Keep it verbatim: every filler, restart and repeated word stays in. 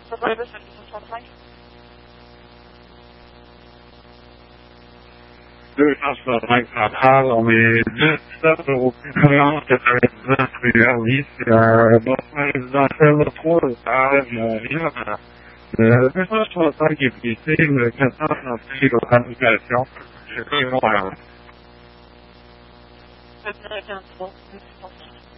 deux cent soixante-cinq centrales, on est dix-sept au quatre-vingt-onze quatre-vingt-dix-neuf rue Harvey, c'est un bâtiment résidentiel de trois étages, Montréal. Le deux cent soixante-cinq est blessé, le quatre cent soixante-cinq est en application. J'ai pas eu mon